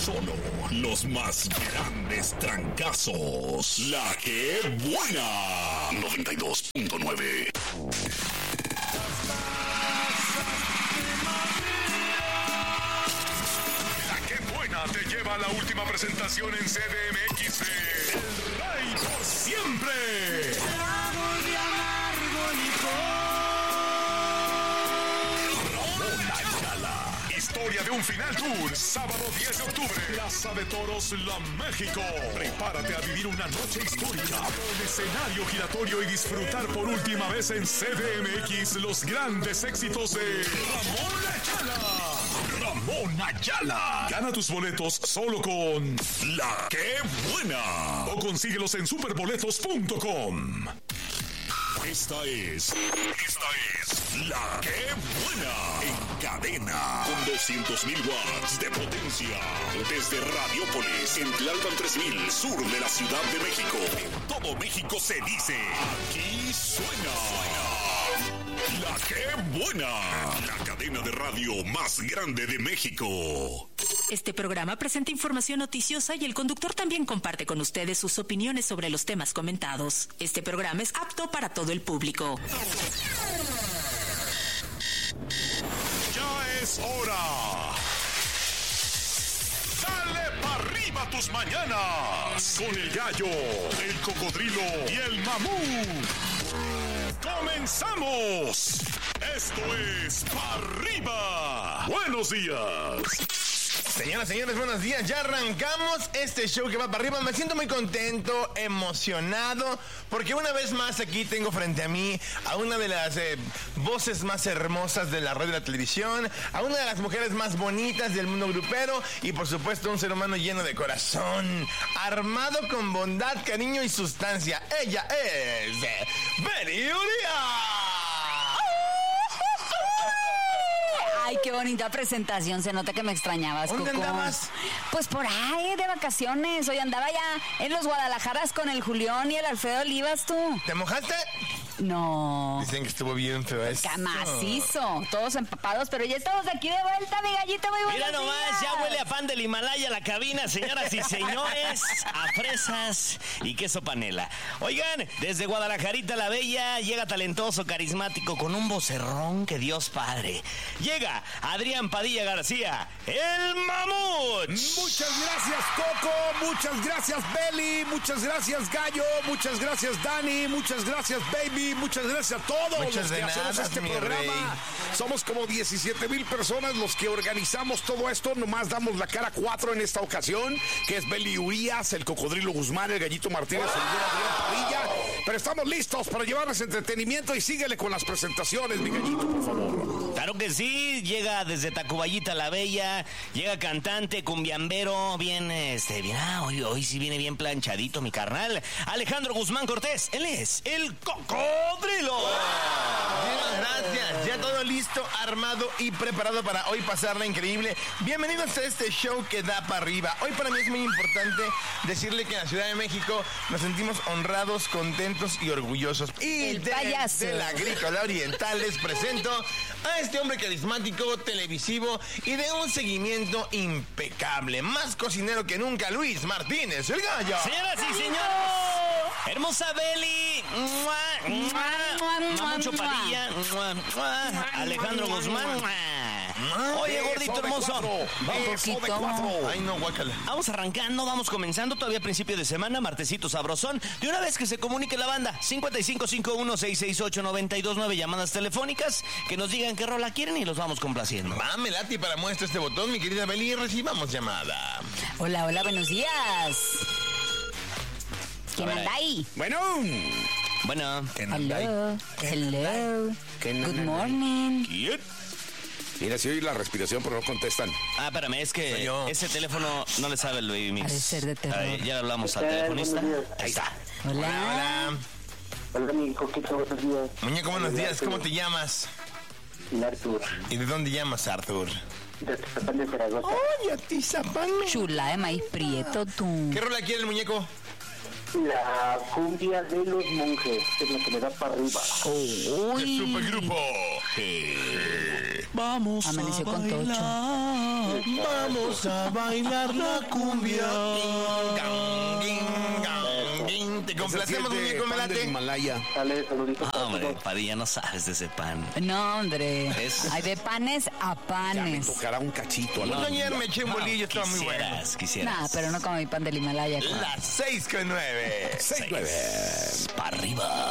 Solo los más grandes trancazos. La que buena. 92.9. La que buena te lleva a la última presentación en CDMX de El Rey por Siempre. Trago de amargo licor. Historia de un final tour, sábado 10 de octubre, Plaza de Toros, La México. Prepárate a vivir una noche histórica con escenario giratorio y disfrutar por última vez en CDMX los grandes éxitos de Ramón Ayala. Ramón Ayala. Gana tus boletos solo con La Que Buena o consíguelos en superboletos.com. Esta es La Que Buena en cadena con 200,000 watts de potencia desde Radiópolis en Tlalpan 3000, sur de la Ciudad de México. En todo México se dice aquí suena La Que Buena, la cadena de radio más grande de México. Este programa presenta información noticiosa y el conductor también comparte con ustedes sus opiniones sobre los temas comentados. Este programa es apto para todo el público. Ya es hora. Dale para arriba tus mañanas con el gallo, el cocodrilo y el mamut. ¡Comenzamos! Esto es Pa' Arriba. Buenos días. Señoras, señores, buenos días. Ya arrancamos este show que va para arriba. Me siento muy contento, emocionado, porque una vez más aquí tengo frente a mí a una de las voces más hermosas de la radio y la televisión, a una de las mujeres más bonitas del mundo grupero y, por supuesto, un ser humano lleno de corazón, armado con bondad, cariño y sustancia. Ella es Beli Urias. Ay, qué bonita presentación. Se nota que me extrañabas, ¿Dónde Coco. andabas? Pues por ahí, de vacaciones. Hoy andaba ya en los Guadalajaras con el Julián y el Alfredo Olivas, tú. ¿Te mojaste? No. Dicen que estuvo bien feo esto. Macizo. Todos empapados, pero ya estamos aquí de vuelta, mi gallito. Muy buenos Mira nomás, días. ya huele a pan del Himalaya la cabina, señoras y señores, a fresas y queso panela. Oigan, desde Guadalajarita la Bella llega talentoso, carismático, con un vocerrón que Dios Padre. Llega Adrián Padilla García, el mamut. Muchas gracias, Coco. Muchas gracias, Beli. Muchas gracias, Gallo. Muchas gracias, Dani. Muchas gracias, Baby. Muchas gracias a todos Muchas los que de hacemos nada, este mi programa. rey. Somos como 17,000 personas los que organizamos todo esto. Nomás damos la cara 4 en esta ocasión, que es Beli Urias, el Cocodrilo Guzmán, el Gallito Martínez, el Adrián Padilla. Pero estamos listos para llevarles entretenimiento y síguele con las presentaciones, mi Gallito, por favor. Claro que sí, llega desde Tacuballita la Bella, llega cantante, cumbiambero, bien, hoy sí viene bien planchadito mi carnal. Alejandro Guzmán Cortés, él es el Cocodrilo. Muchas gracias, ya todo listo, armado y preparado para hoy pasarla increíble. Bienvenidos a este show que da para arriba. Hoy para mí es muy importante decirle que en la Ciudad de México nos sentimos honrados, contentos y orgullosos. Y El payaso. de la Agrícola Oriental les presento a este hombre carismático, televisivo y de un seguimiento impecable. Más cocinero que nunca, Luis Martínez, el Gallo. Señoras y señores, hermosa Beli, Mamucho Padilla, Alejandro Guzmán. Oye, gordito hermoso, Ay, no, guácala. vamos arrancando, vamos comenzando, todavía principio de semana, martesito sabrosón. De una vez que se comunique la banda, 5551-668-929, llamadas telefónicas, que nos digan qué rola quieren y los vamos complaciendo. Dame lati para muestra este botón, mi querida Beli, y recibamos llamada. Hola, hola, buenos días. ¿Quién Hola. anda ahí? Bueno. Bueno, Hello. Hello. Good morning. ¿Quién? Mira, si oí la respiración, pero no contestan. espérame, es Soy que yo. ese teléfono no le sabe el baby mix. Ha de ser de terror. Ya le hablamos al telefonista. Ahí está. Hola. Hola. Hola, mi Coquito, buenos días. Muñeco, buenos días, ¿cómo te llamas? Artur, ¿Y de dónde llamas, Arthur? de Atizapán de Zaragoza. ¡Ay, Atizapán! Chula de maíz prieto, tú. ¿Qué rola quiere el muñeco? La cumbia de los monjes, es la que me da para arriba. El Uy. supergrupo. Vamos Amaneció a con bailar. Vamos a bailar la cumbia. Te complacemos, muñeco, me late. Dale, saluditos. Hombre, Padilla, no sabes de ese pan. No, hombre. Hay de panes a Ya me panes. tocará un cachito. Yo ayer me eché un bolillo, estaba muy bueno. Quisieras. Nah, pero no como mi pan del Himalaya. Las 6:09. 6-9. Para arriba.